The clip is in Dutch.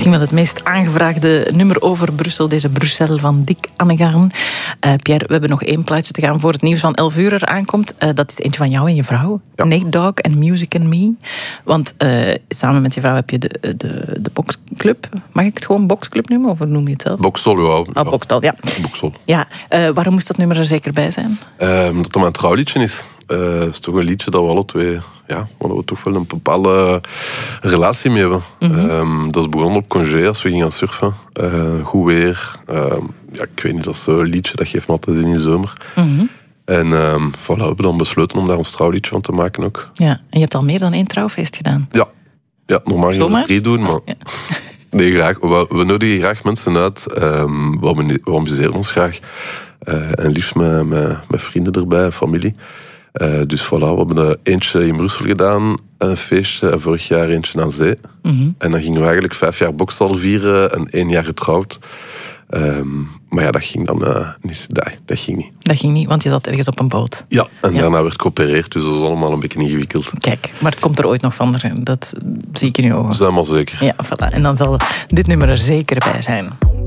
Misschien wel het meest aangevraagde nummer over Brussel. Deze Bruxelles van Dick Annegaarn. Pierre, we hebben nog 1 plaatje te gaan voor het nieuws van 11 uur er aankomt. Dat is eentje van jou en je vrouw. Ja. Nate Dogg en Music and Me. Want samen met je vrouw heb je de boxclub. Mag ik het gewoon boxclub noemen? Of hoe noem je het zelf? Bokstal, ja. Bokstal, ja. Bokstal. Ja, waarom moest dat nummer er zeker bij zijn? Omdat het mijn trouwliedje is. Het is toch een liedje dat we alle twee... Ja, waar we toch wel een bepaalde relatie mee hebben. Mm-hmm. Dat is begonnen op congé als we gingen surfen. Goed weer. Ja, ik weet niet, dat is zo'n liedje dat geeft me altijd zin in de zomer. Mm-hmm. En voilà, we hebben dan besloten om daar ons trouwliedje van te maken ook. Ja, en je hebt al meer dan 1 trouwfeest gedaan. Ja, normaal gaan we 3 doen, maar... Ja. Nee, graag. We nodigen graag mensen uit. We amuseren ons graag. En liefst met vrienden erbij, familie. Dus voilà, we hebben eentje in Brussel gedaan, een feestje, en vorig jaar eentje aan zee. Mm-hmm. En dan gingen we eigenlijk 5 jaar Bokstal vieren en 1 jaar getrouwd. Maar ja, dat ging dan niet. Dat ging niet. Dat ging niet, want je zat ergens op een boot. Ja, en daarna werd geopereerd, dus dat was allemaal een beetje ingewikkeld. Kijk, maar het komt er ooit nog van, dat zie ik in je ogen. Dat is helemaal zeker. Ja, voilà. En dan zal dit nummer er zeker bij zijn.